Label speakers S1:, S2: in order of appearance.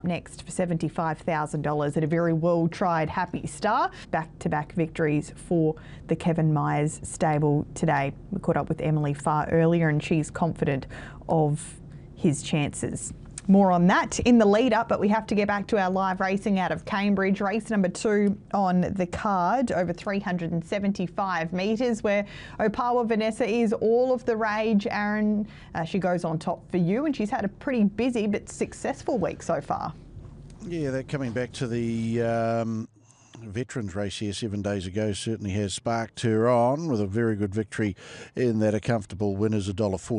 S1: Next for $75,000 at a very well-tried Happy Star. Back-to-back victories for the Kevin Myers stable today. We caught up with Emily Farr earlier and she's confident of his chances. More on that in the lead up, but we have to get back to our live racing out of Cambridge. Race number 2 on the card, over 375 metres, where Opawa Vanessa is all of the rage. Aaron, she goes on top for you, and she's had a pretty busy but successful week so far.
S2: Yeah, that coming back to the veterans race here 7 days ago certainly has sparked her on with a very good victory in that a comfortable win is $1.40.